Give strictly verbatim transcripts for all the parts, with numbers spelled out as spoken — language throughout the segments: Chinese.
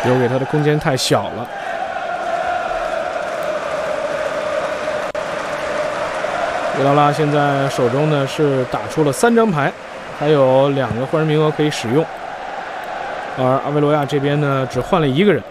留给他的空间太小了。维劳拉现在手中呢是打出了三张牌，还有两个换人名额可以使用，而阿维罗亚这边呢只换了一个人。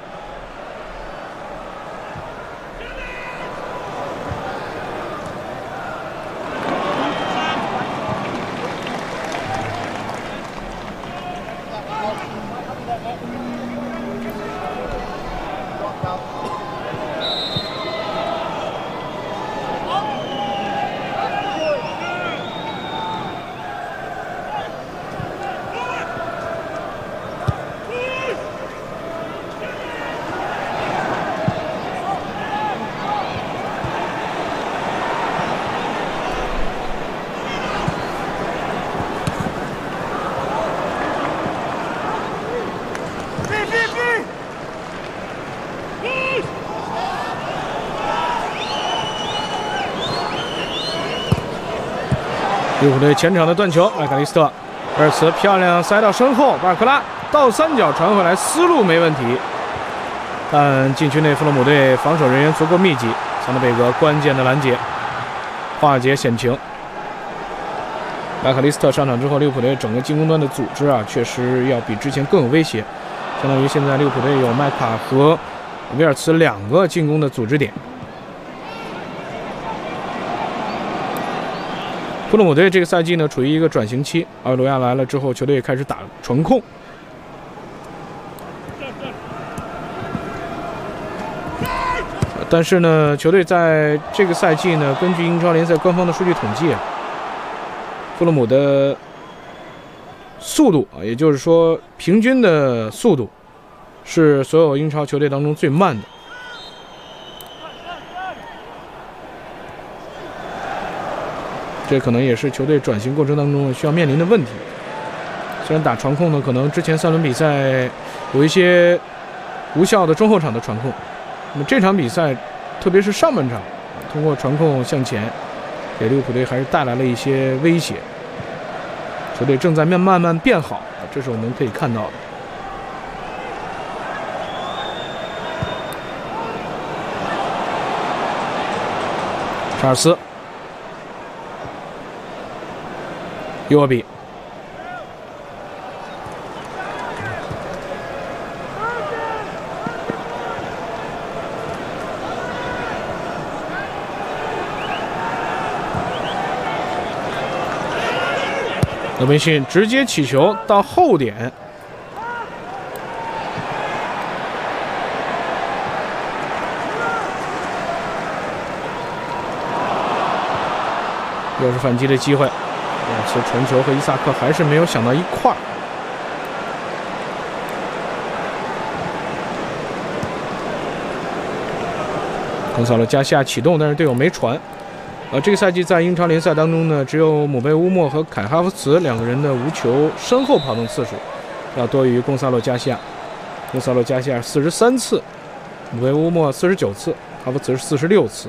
利物浦队前场的断球，麦卡利斯特二次漂亮塞到身后，巴尔克拉倒三角传回来，思路没问题，但禁区内弗洛姆队防守人员足够密集，桑德贝格关键的拦截化解险情。麦卡利斯特上场之后，利物浦队整个进攻端的组织啊，确实要比之前更有威胁，相当于现在利物浦队有麦卡和威尔茨两个进攻的组织点。弗洛姆队这个赛季呢，处于一个转型期。阿维罗亚来了之后，球队也开始打传控。但是呢，球队在这个赛季呢，根据英超联赛官方的数据统计啊，弗洛姆的速度啊，也就是说平均的速度是所有英超球队当中最慢的。这可能也是球队转型过程当中需要面临的问题。虽然打传控呢，可能之前三轮比赛有一些无效的中后场的传控，那么这场比赛，特别是上半场，通过传控向前，给利物浦队还是带来了一些威胁。球队正在慢慢慢变好，这是我们可以看到的。查尔斯。尤沃比，罗宾逊直接起球到后点，又是反击的机会。这次传球和伊萨克还是没有想到一块儿。贡萨罗加西亚启动，但是队友没传。呃，这个赛季在英超联赛当中呢，只有姆贝乌莫和凯哈弗茨两个人的无球身后跑动次数要多于贡萨罗加西亚。贡萨罗加西亚四十三次，姆贝乌莫四十九次，哈弗茨四十六次。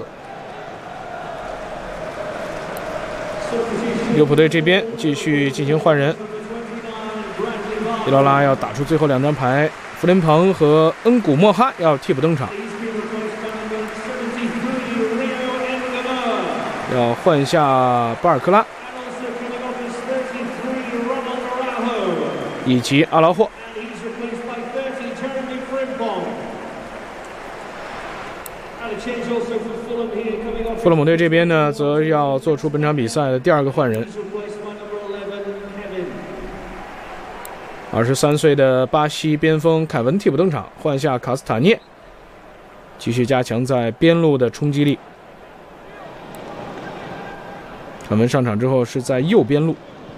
利物浦队这边继续进行换人，伊劳拉要打出最后两张牌，弗林彭和恩古莫哈要替补登场，要换下巴尔克拉以及阿劳霍。弗洛姆队这边呢，则要做出本场比赛的第二个换人。二十三岁的巴西边锋凯文替补登场，换下卡斯塔涅，继续加强在边路的冲击力。凯文上场之后是在右边路。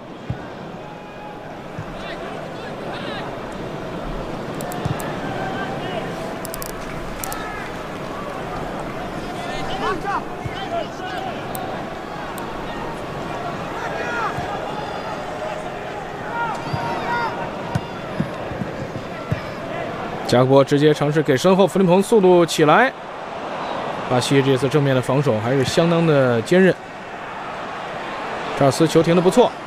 加国直接尝试给身后，弗林彭速度起来。巴西这次正面的防守还是相当的坚韧。查尔斯球停得不错，